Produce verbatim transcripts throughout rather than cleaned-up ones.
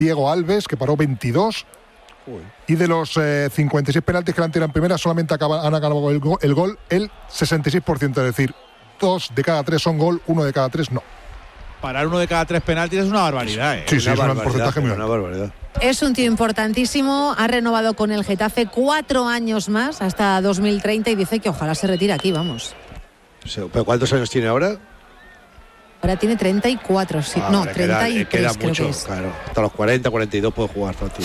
Diego Alves, que paró veintidós. Uy. Y de los eh, cincuenta y seis penaltis que le han tirado en primera, solamente acaba, han acabado el, go, el gol el sesenta y seis por ciento. Es decir, dos de cada tres son gol, uno de cada tres no. Parar uno de cada tres penaltis es una barbaridad, ¿eh? Sí, sí, una es un porcentaje muy alto. Es un tío importantísimo, ha renovado con el Getafe cuatro años más, hasta dos mil treinta, y dice que ojalá se retire aquí, vamos. ¿Pero cuántos años tiene ahora? Ahora tiene treinta y cuatro, sí. Ah, no, vale, treinta y tres queda, queda creo mucho, que es. Claro. Hasta los cuarenta, cuarenta y dos puede jugar fácil.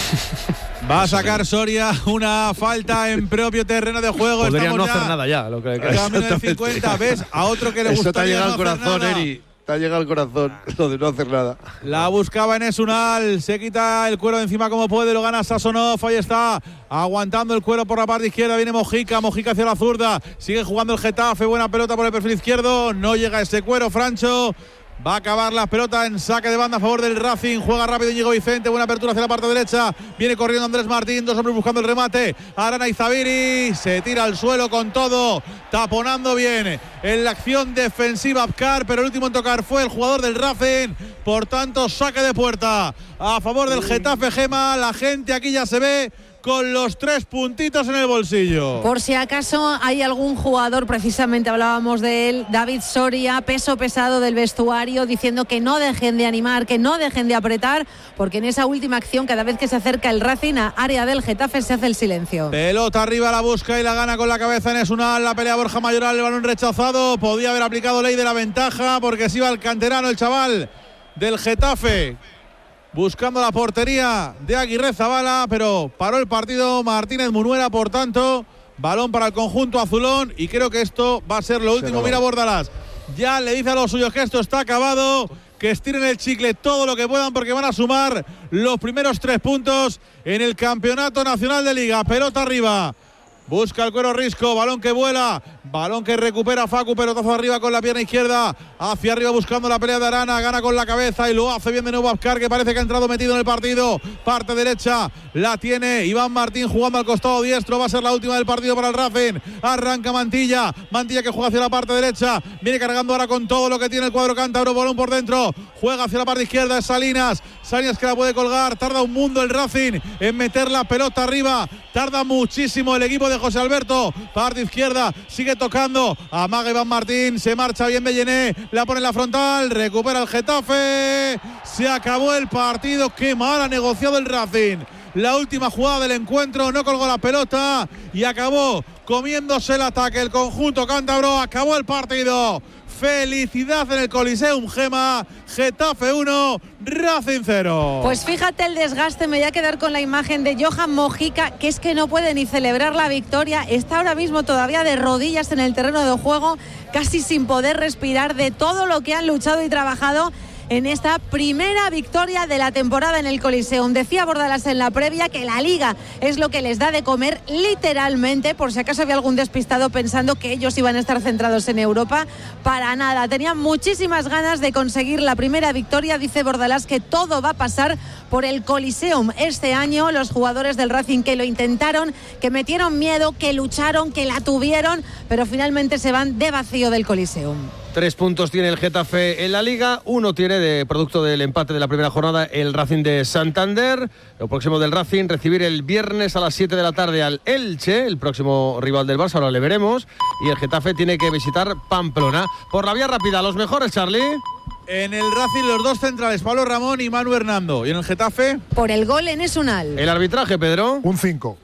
Va a sacar Soria una falta en propio terreno de juego. Podría Estamos no hacer nada ya. Lo que camino de cincuenta, ¿ves? A otro que le Eso te ha gustaría llegado no al corazón, hacer nada. Eri. Te ha llegado al corazón lo de no hacer nada. La buscaba en Esunal, se quita el cuero de encima como puede, lo gana Sasonov, ahí está, aguantando el cuero por la parte izquierda, viene Mojica, Mojica hacia la zurda, sigue jugando el Getafe, buena pelota por el perfil izquierdo, no llega ese cuero, Francho. Va a acabar la pelota en saque de banda a favor del Racing. Juega rápido Íñigo Vicente. Buena apertura hacia la parte derecha. Viene corriendo Andrés Martín. Dos hombres buscando el remate. Arana Izabiri. Se tira al suelo con todo. Taponando bien en la acción defensiva Abkar. Pero el último en tocar fue el jugador del Racing. Por tanto, saque de puerta a favor del Getafe, Gema. La gente aquí ya se ve con los tres puntitos en el bolsillo. Por si acaso hay algún jugador, precisamente hablábamos de él, David Soria, peso pesado del vestuario, diciendo que no dejen de animar, que no dejen de apretar, porque en esa última acción, cada vez que se acerca el Racing a área del Getafe, se hace el silencio. Pelota arriba, la busca y la gana con la cabeza en Esunal. La pelea Borja Mayoral, el balón rechazado. Podía haber aplicado ley de la ventaja, porque se iba el canterano, el chaval del Getafe, buscando la portería de Aguirre Zabala, pero paró el partido Martínez Munuera, por tanto, balón para el conjunto azulón, y creo que esto va a ser lo último. Mira Bordalás, ya le dice a los suyos que esto está acabado, que estiren el chicle todo lo que puedan, porque van a sumar los primeros tres puntos en el Campeonato Nacional de Liga. Pelota arriba, busca el cuero Risco, balón que vuela, balón que recupera Facu, pelotazo arriba con la pierna izquierda, hacia arriba buscando la pelea de Arana, gana con la cabeza y lo hace bien de nuevo Abkar, que parece que ha entrado metido en el partido. Parte derecha la tiene Iván Martín jugando al costado diestro, va a ser la última del partido para el Racing. Arranca Mantilla, Mantilla que juega hacia la parte derecha, viene cargando ahora con todo lo que tiene el cuadro cántabro, balón por dentro, juega hacia la parte izquierda, es Salinas, Salinas que la puede colgar, tarda un mundo el Racing en meter la pelota arriba, tarda muchísimo el equipo de José Alberto. Parte izquierda, sigue tocando, amaga Iván Martín, se marcha bien Bellené, la pone en la frontal, recupera el Getafe, se acabó el partido. Qué mal ha negociado el Racing. La última jugada del encuentro, no colgó la pelota y acabó comiéndose el ataque el conjunto cántabro. Acabó el partido. Felicidad en el Coliseum, Gema. Getafe uno, Racing cero. Pues fíjate el desgaste, me voy a quedar con la imagen de Johan Mojica, que es que no puede ni celebrar la victoria, está ahora mismo todavía de rodillas en el terreno de juego, casi sin poder respirar de todo lo que han luchado y trabajado en esta primera victoria de la temporada en el Coliseum. Decía Bordalás en la previa que la Liga es lo que les da de comer literalmente, por si acaso había algún despistado pensando que ellos iban a estar centrados en Europa. Para nada, tenían muchísimas ganas de conseguir la primera victoria. Dice Bordalás que todo va a pasar por el Coliseum este año. Los jugadores del Racing que lo intentaron, que metieron miedo, que lucharon, que la tuvieron, pero finalmente se van de vacío del Coliseum. Tres puntos tiene el Getafe en la Liga, uno tiene de producto del empate de la primera jornada el Racing de Santander. Lo próximo del Racing, recibir el viernes a las siete de la tarde al Elche, el próximo rival del Barça, ahora le veremos. Y el Getafe tiene que visitar Pamplona. Por la vía rápida, los mejores, Charlie. En el Racing los dos centrales, Pablo Ramón y Manu Hernando. ¿Y en el Getafe? Por el gol en Esunal. El arbitraje, Pedro. Un cinco.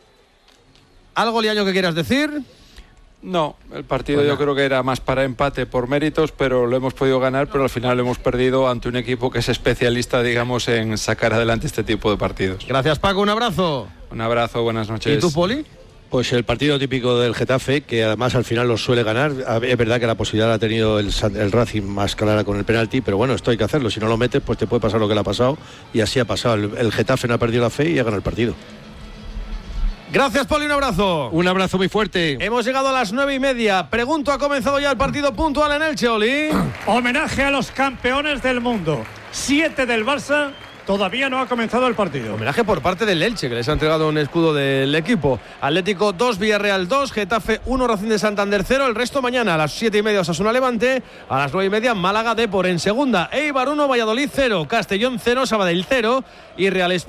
¿Algo, Liaño, que quieras decir? No, el partido bueno. Yo creo que era más para empate por méritos, pero lo hemos podido ganar, pero al final lo hemos perdido ante un equipo que es especialista, digamos, en sacar adelante este tipo de partidos. Gracias, Paco, un abrazo. Un abrazo, buenas noches. ¿Y tú, Poli? Pues el partido típico del Getafe, que además al final lo suele ganar. Es verdad que la posibilidad la ha tenido el, el Racing más clara con el penalti, pero bueno, esto hay que hacerlo. Si no lo metes, pues te puede pasar lo que le ha pasado, y así ha pasado. El, el Getafe no ha perdido la fe y ha ganado el partido. Gracias, Poli, un abrazo. Un abrazo muy fuerte. Hemos llegado a las nueve y media. Pregunto, ¿ha comenzado ya el partido puntual en Elche, Oli? Homenaje a los campeones del mundo. Siete del Barça. Todavía no ha comenzado el partido. Homenaje por parte del Elche, que les ha entregado un escudo del equipo. Atlético dos, Villarreal dos, Getafe uno, Racing de Santander cero. El resto mañana a las siete y media Osasuna Levante, a las nueve y media Málaga Depor en segunda. Eibar uno, Valladolid cero, Castellón cero, Sabadell cero y Real España